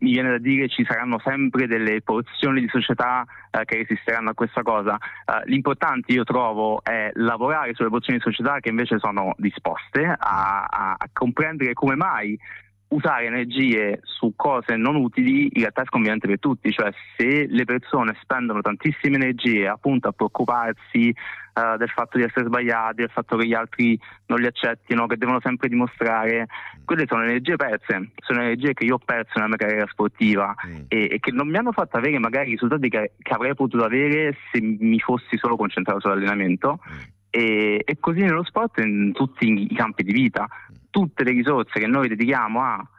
mi viene da dire ci saranno sempre delle porzioni di società che resisteranno a questa cosa. L'importante, io trovo, è lavorare sulle porzioni di società che invece sono disposte a comprendere come mai usare energie su cose non utili in realtà è sconveniente per tutti. Cioè, se le persone spendono tantissime energie appunto a preoccuparsi del fatto di essere sbagliati, del fatto che gli altri non li accettino, che devono sempre dimostrare, quelle sono energie perse, sono energie che io ho perso nella mia carriera sportiva e che non mi hanno fatto avere magari i risultati che avrei potuto avere se mi fossi solo concentrato sull'allenamento. E così nello sport, in tutti i campi di vita, tutte le risorse che noi dedichiamo a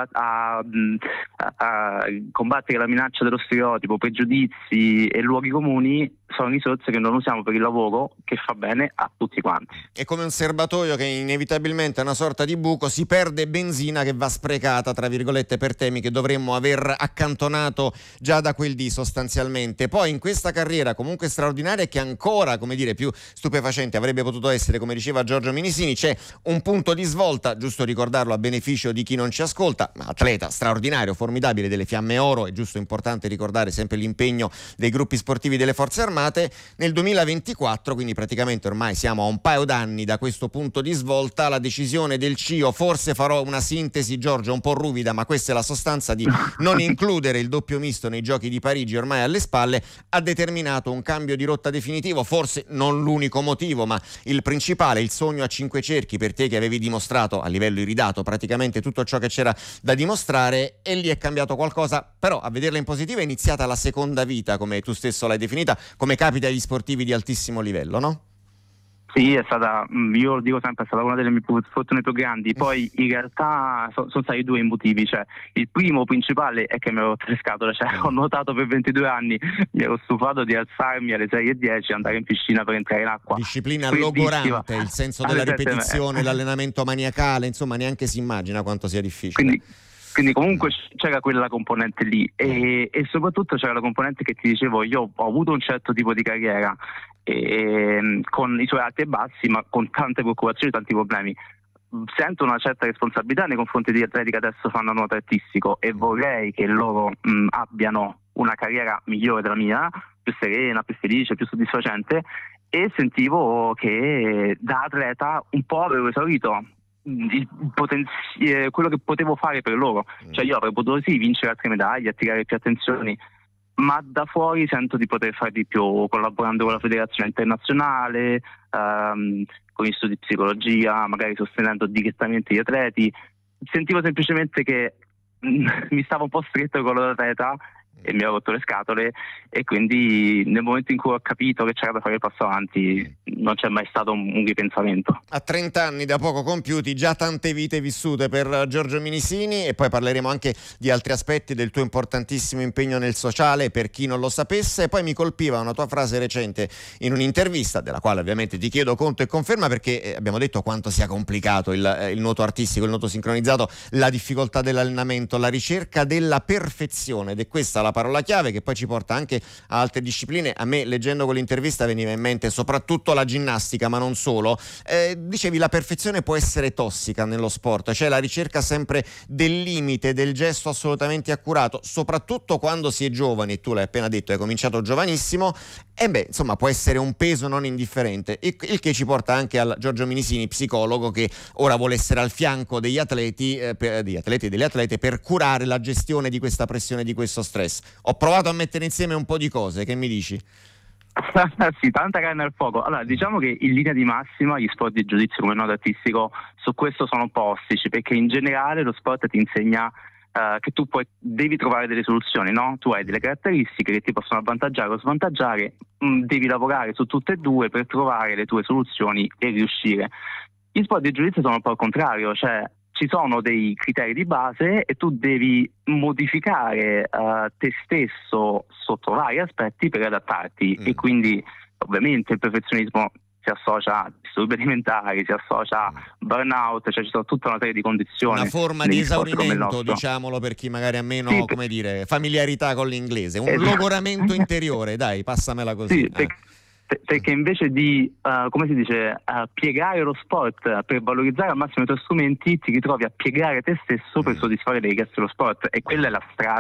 combattere la minaccia dello stereotipo, pregiudizi e luoghi comuni, sono risorse che non usiamo per il lavoro che fa bene a tutti quanti. È come un serbatoio che inevitabilmente è una sorta di buco, si perde benzina che va sprecata, tra virgolette, per temi che dovremmo aver accantonato già da quel dì sostanzialmente. Poi in questa carriera comunque straordinaria, che ancora, come dire, più stupefacente avrebbe potuto essere, come diceva Giorgio Minisini, c'è un punto di svolta, giusto ricordarlo a beneficio di chi non ci ascolta, atleta straordinario, formidabile, delle Fiamme Oro, è giusto, importante ricordare sempre l'impegno dei gruppi sportivi delle Forze Armate. Nel 2024, quindi praticamente ormai siamo a un paio d'anni da questo punto di svolta, la decisione del CIO, forse farò una sintesi, Giorgio, un po' ruvida, ma questa è la sostanza, di non includere il doppio misto nei Giochi di Parigi ormai alle spalle, ha determinato un cambio di rotta definitivo, forse non l'unico motivo, ma il principale, il sogno a 5 cerchi per te che avevi dimostrato a livello iridato praticamente tutto ciò che c'era da dimostrare, e lì è cambiato qualcosa, però a vederla in positivo è iniziata la seconda vita, come tu stesso l'hai definita, come capita agli sportivi di altissimo livello, no? Sì, è stata, io lo dico sempre, è stata una delle mie fortune più grandi. Poi in realtà sono stati due i motivi. Cioè, il primo principale è che mi ero rotto le scatole, cioè ho nuotato per 22 anni, mi ero stufato di alzarmi alle 6:10 e andare in piscina per entrare in acqua. Disciplina logorante, il senso della ripetizione, l'allenamento maniacale, insomma neanche si immagina quanto sia difficile. Quindi comunque c'era quella componente lì e soprattutto c'era la componente che ti dicevo, io ho avuto un certo tipo di carriera con i suoi alti e bassi, ma con tante preoccupazioni, tanti problemi. Sento una certa responsabilità nei confronti degli atleti che adesso fanno nuoto artistico e vorrei che loro abbiano una carriera migliore della mia, più serena, più felice, più soddisfacente, e sentivo che da atleta un po' avevo esaurito quello che potevo fare per loro. Cioè, io avrei potuto sì vincere altre medaglie, attirare più attenzioni, ma da fuori sento di poter fare di più, collaborando con la federazione internazionale, con gli studi di psicologia, magari sostenendo direttamente gli atleti. Sentivo semplicemente che mi stavo un po' stretto con l'atleta e mi ho rotto le scatole, e quindi nel momento in cui ho capito che c'era da fare il passo avanti non c'è mai stato un ripensamento. A 30 anni da poco compiuti, già tante vite vissute per Giorgio Minisini, e poi parleremo anche di altri aspetti del tuo importantissimo impegno nel sociale, per chi non lo sapesse. E poi mi colpiva una tua frase recente in un'intervista, della quale ovviamente ti chiedo conto e conferma, perché abbiamo detto quanto sia complicato il nuoto artistico, il nuoto sincronizzato, la difficoltà dell'allenamento, la ricerca della perfezione, ed è questa la parola chiave che poi ci porta anche a altre discipline. A me, leggendo quell'intervista, veniva in mente soprattutto la ginnastica, ma non solo. Dicevi, la perfezione può essere tossica nello sport, cioè la ricerca sempre del limite, del gesto assolutamente accurato, soprattutto quando si è giovani, e tu l'hai appena detto, hai cominciato giovanissimo, e insomma può essere un peso non indifferente, il che ci porta anche al Giorgio Minisini, psicologo, che ora vuole essere al fianco degli atleti, degli atleti e delle atlete, per curare la gestione di questa pressione, di questo stress. Ho provato a mettere insieme un po' di cose, che mi dici? Sì, tanta carne al fuoco. Allora, diciamo che in linea di massima gli sport di giudizio come il nuoto artistico su questo sono un po' ostici, perché in generale lo sport ti insegna che tu devi trovare delle soluzioni, no? Tu hai delle caratteristiche che ti possono avvantaggiare o svantaggiare, devi lavorare su tutte e due per trovare le tue soluzioni e riuscire. Gli sport di giudizio sono un po' al contrario, cioè ci sono dei criteri di base e tu devi modificare te stesso sotto vari aspetti per adattarti, e quindi ovviamente il perfezionismo si associa a disturbi alimentari, si associa a burnout, cioè ci sono tutta una serie di condizioni. Una forma di esaurimento, diciamolo, per chi magari ha meno, sì, come dire, familiarità con l'inglese, un logoramento interiore, dai, passamela così. Sì, perché invece di, come si dice, piegare lo sport per valorizzare al massimo i tuoi strumenti, ti ritrovi a piegare te stesso per soddisfare le richieste dello sport, e quella è la strada